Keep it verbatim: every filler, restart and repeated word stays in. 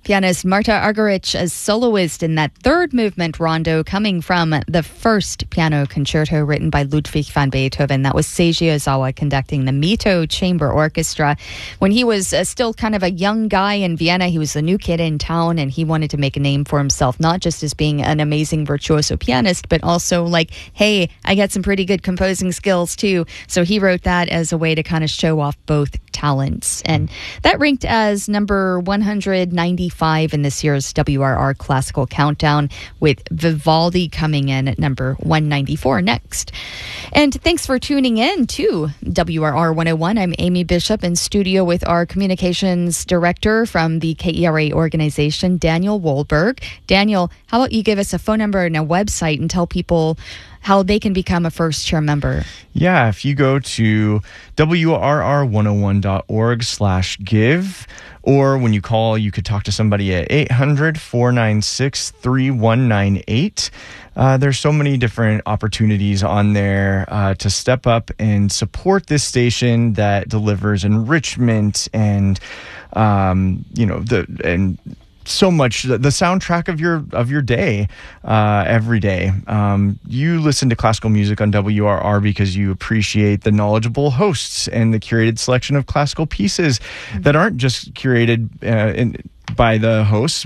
Pianist Marta Argerich as soloist in that third movement rondo coming from the first piano concerto written by Ludwig van Beethoven. That was Seiji Ozawa conducting the Mito Chamber Orchestra. When he was uh, still kind of a young guy in Vienna, he was a new kid in town and he wanted to make a name for himself, not just as being an amazing virtuoso pianist, but also like, hey, I got some pretty good composing skills too. So he wrote that as a way to kind of show off both talents. And that ranked as number one hundred ninety-five in this year's W R R Classical Countdown, with Vivaldi coming in at number one ninety-four next. And thanks for tuning in to W R R one oh one. I'm Amy Bishop in studio with our communications director from the K E R A organization, Daniel Wohlberg. Daniel, how about you give us a phone number and a website and tell people how they can become a first chair member? Yeah, if you go to W R R one oh one dot org slash give, or when you call, you could talk to somebody at eight hundred, four nine six, three one nine eight. Uh, there's so many different opportunities on there uh, to step up and support this station that delivers enrichment and, um, you know, the and so much the soundtrack of your of your day uh, every day. Um, you listen to classical music on W R R because you appreciate the knowledgeable hosts and the curated selection of classical pieces that aren't just curated uh, in, by the hosts,